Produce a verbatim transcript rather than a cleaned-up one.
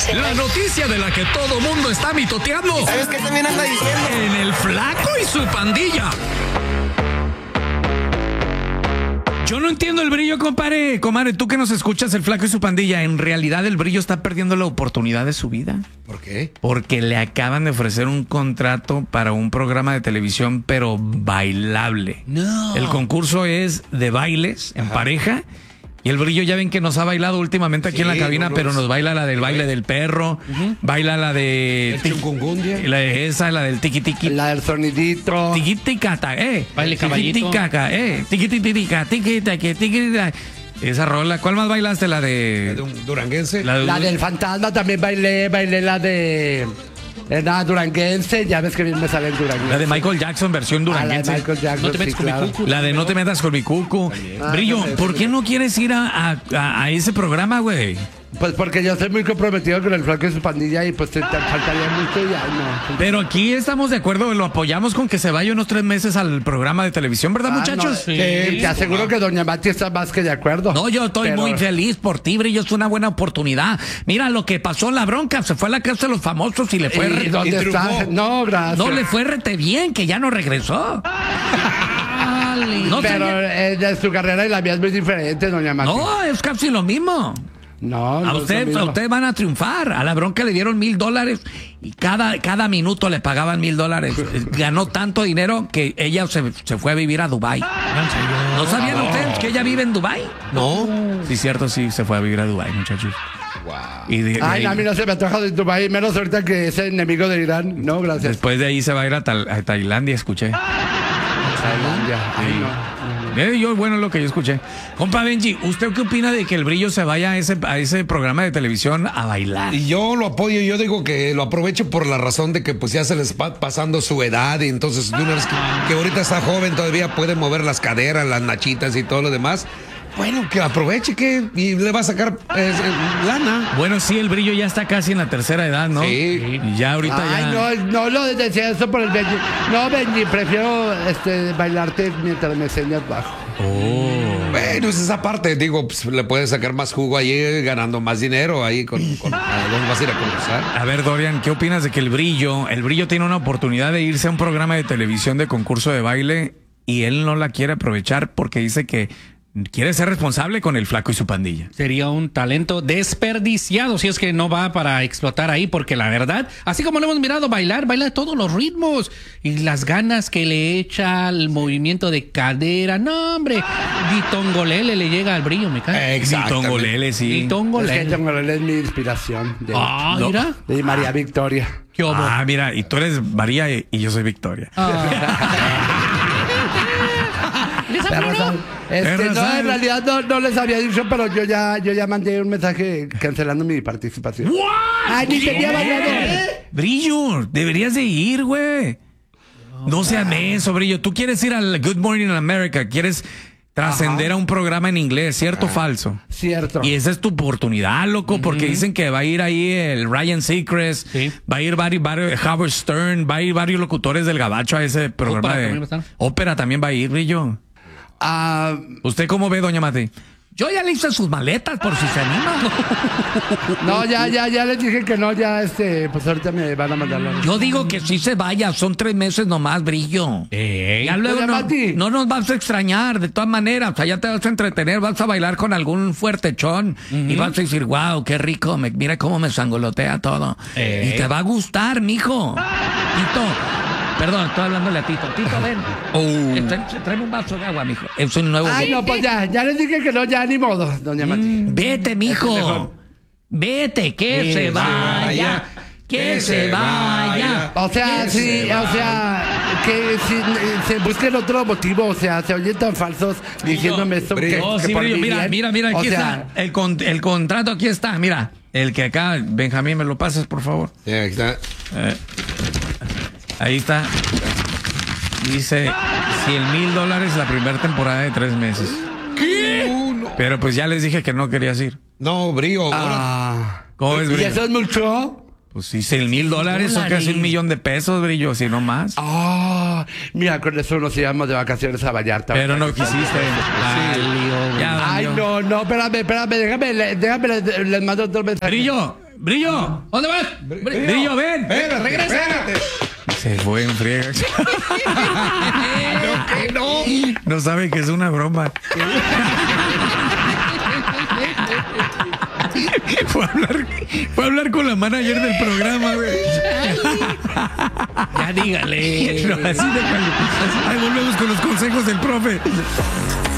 La noticia de la que todo mundo está mitoteando. ¿Sabes qué también anda diciendo? En el Flaco y su pandilla. Yo no entiendo el Brillo, compadre. Comadre, tú que nos escuchas, el Flaco y su pandilla. En realidad el Brillo está perdiendo la oportunidad de su vida. ¿Por qué? Porque le acaban de ofrecer un contrato para un programa de televisión, pero bailable. No. El concurso es de bailes en Ajá. pareja. Y el Brillo ya ven que nos ha bailado últimamente aquí Sí, en la cabina, no, no, pero es- nos baila la del baile del perro, baila la de... El chikungunya. La de esa, la del tiki tiki. La del sonidito. Tiquiticata, eh. Baile caballito. Tiquiticaca, eh. Tiquititica, tiquitiqui, tiquitiqui. Esa rola. ¿Cuál más bailaste? La de. ¿De un duranguense? La de- La del fantasma también bailé, bailé la de... Era duranguense, ya ves que bien me sale el duranguense. la de Michael Jackson, versión Ah, la de duranguense. Michael Jackson, No te metas sí, con mi claro. cucu. La de No te metas con mi cucu. Ah, Brillo, no sé, ¿por sí. qué no quieres ir a, a- a- a ese programa, güey? Pues porque yo soy muy comprometido con el Flaco y su pandilla y pues te, te faltaría mucho y ay, no. Pero aquí estamos de acuerdo, lo apoyamos con que se vaya unos tres meses al programa de televisión, ¿verdad, Ah, muchachos? no, eh, te aseguro que doña Mati está más que de acuerdo. No, yo estoy Pero- muy feliz por ti, Brillo, es una buena oportunidad. Mira lo que pasó en la bronca, se fue a la casa de los famosos y le fue... ¿Y re- dónde y está? triunfó. No, gracias. No le fue rete bien, que ya no regresó. No, Pero sé- eh, de su carrera y la mía es muy diferente, doña Mati. no, es casi lo mismo. no, A no es lo usted, mismo. a usted van a triunfar. A la bronca le dieron mil dólares y cada, cada minuto le pagaban mil dólares. Ganó tanto dinero que ella se, se fue a vivir a Dubái. ¿No sabían ustedes que ella vive en Dubái? No. Sí, cierto, sí, se fue a vivir a Dubái, muchachos. Wow. Y de- de Ay, ahí- no, a mí no se me antoja de Dubái, menos ahorita que es enemigo de Irán. No, gracias. después de ahí se va a ir a, Tal- a Tailandia, escuché. Tailandia. Ay, no. Eh, yo, bueno, lo que yo escuché. Compa Benji, ¿usted qué opina de que el Brillo se vaya a ese, a ese programa de televisión a bailar? Y yo lo apoyo, yo digo que lo aproveche por la razón de que pues ya se les va pasando su edad y entonces de una vez que, que ahorita está joven todavía puede mover las caderas, las nachitas y todo lo demás. Bueno, que aproveche que y le va a sacar eh, lana. Bueno, sí, el Brillo ya está casi en la tercera edad, ¿no? Sí. Y ya ahorita Ay, ya... no, no lo decía eso por el Benji. No, Benji, prefiero este, bailarte mientras me enseñas bajo. Oh. Bueno, es esa parte, digo, pues, le puedes sacar más jugo ahí eh, ganando más dinero ahí con, con a dónde vas a ir a concursar. A ver, Dorian, ¿qué opinas de que el Brillo, el Brillo tiene una oportunidad de irse a un programa de televisión de concurso de baile y él no la quiere aprovechar porque dice que quiere ser responsable con el Flaco y su pandilla? Sería un talento desperdiciado si es que no va para explotar ahí, porque la verdad, así como lo hemos mirado bailar, baila todos los ritmos y las ganas que le echa, el movimiento de cadera, no hombre, Ditongolele le llega al Brillo, me cae. Exactamente. Tongolele, sí. Es que Ditongolele. Tongolele es mi inspiración. De, Ah, No. mira. de María Victoria. ¿Qué hubo? Ah, mira, y tú eres María y y yo soy Victoria. ¿Les Perra afloró? sal. Este, Perra no, sal. en realidad no, no les había dicho, pero yo ya, yo ya mandé un mensaje cancelando mi participación. Ay, ni tenía bailado. Brillo, deberías de ir, güey. No seas menso, Brillo. Tú quieres ir al Good Morning America, quieres trascender a un programa en inglés, ¿cierto o falso? Cierto. Y esa es tu oportunidad, loco, porque dicen que va a ir ahí el Ryan Seacrest, Sí. va a ir varios, varios, Howard Stern, va a ir varios locutores del Gabacho a ese programa Ópera de... también va a estar. Ópera también va a ir, Brillo. Ah, ¿Usted cómo ve, doña Mati? Yo ya le hice sus maletas por si se anima. no, ya, ya, ya les dije que no, ya, este, pues ahorita me van a mandar la... Yo digo que sí se vaya, son tres meses nomás, Brillo. Ey. Ya luego Doña no, Mati. no nos vas a extrañar, de todas maneras. O sea, ya te vas a entretener, vas a bailar con algún fuertechón y vas a decir, wow, qué rico, me, mira cómo me sangolotea todo. Ey. Y te va a gustar, mijo. Tito, perdón, estoy hablándole a Tito. Tito, ven. Este, tráeme un vaso de agua, mijo. Es un nuevo... Ay, no, pues ya, ya les dije que no, ya ni modo, doña Mati. Vete, mijo. Vete, que se vaya. Que se vaya. O sea, Que sí, se o sea, que si eh, se busquen otro motivo, o sea, se oyen tan falsos diciéndome esto que, Brillo. Oh, que sí, por Brillo, mi mira, bien. mira, mira, O aquí sea, está. El, con- el contrato aquí está, mira. El que acá, Benjamín, me lo pasas, por favor. Sí, aquí está. Eh, ahí está. Dice cien mil dólares la primera temporada de tres meses. Uh, no. Pero pues ya les dije que no querías ir. No, Brillo, ahora. Ah, ¿Cómo ves, ¿y Brillo? eso es mucho? Pues sí, cien mil dólares son casi un millón de pesos, Brillo, si no más. Ah, mira, con eso nos íbamos de vacaciones a Vallarta. Pero no quisiste. Valió, Ya Ay, valió. no, no, espérame, espérame, déjame, le- déjame, les, les mando otro mensaje. Brillo, Brillo. ¿Dónde vas? Brillo, Brillo ven. Espérate, Regresa. espérate. Se fue en friega. No, que no. No sabe que es una broma. Fue a hablar, fue a hablar con la manager del programa, güey. Ya dígale. No, así de Ahí volvemos con los consejos del profe.